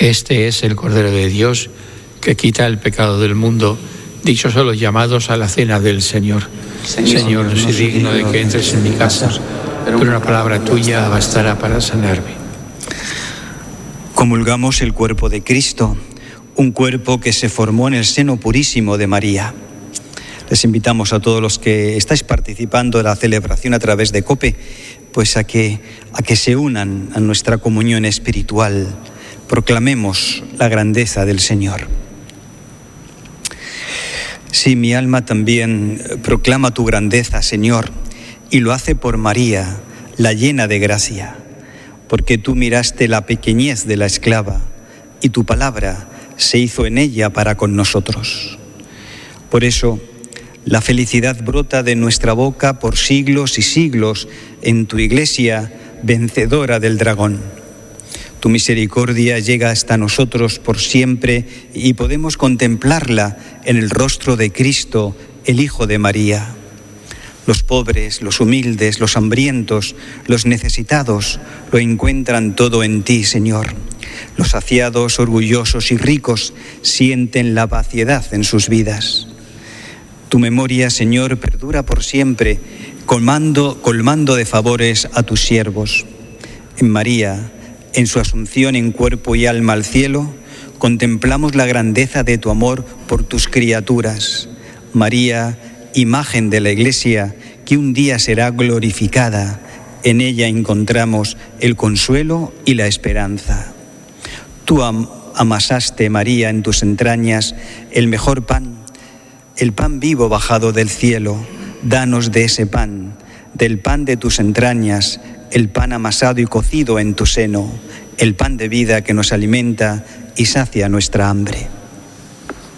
Este es el Cordero de Dios que quita el pecado del mundo. Dichosos los llamados a la cena del Señor. Señor, no soy digno de que entres en mi casa, pero una palabra tuya bastará para sanarme. Comulgamos el cuerpo de Cristo, un cuerpo que se formó en el seno purísimo de María. Les invitamos a todos los que estáis participando de la celebración a través de COPE, pues a que se unan a nuestra comunión espiritual. Proclamemos la grandeza del Señor. Sí, mi alma también proclama tu grandeza, Señor, y lo hace por María, la llena de gracia, porque tú miraste la pequeñez de la esclava y tu palabra se hizo en ella para con nosotros. Por eso, la felicidad brota de nuestra boca por siglos y siglos en tu Iglesia vencedora del dragón. Tu misericordia llega hasta nosotros por siempre y podemos contemplarla en el rostro de Cristo, el Hijo de María. Los pobres, los humildes, los hambrientos, los necesitados lo encuentran todo en ti, Señor. Los saciados, orgullosos y ricos sienten la vaciedad en sus vidas. Tu memoria, Señor, perdura por siempre, colmando de favores a tus siervos. En María, en su asunción en cuerpo y alma al cielo, contemplamos la grandeza de tu amor por tus criaturas. María, imagen de la Iglesia, que un día será glorificada. En ella encontramos el consuelo y la esperanza. Tú amasaste, María, en tus entrañas el mejor pan, el pan vivo bajado del cielo. Danos de ese pan, del pan de tus entrañas, el pan amasado y cocido en tu seno, el pan de vida que nos alimenta y sacia nuestra hambre.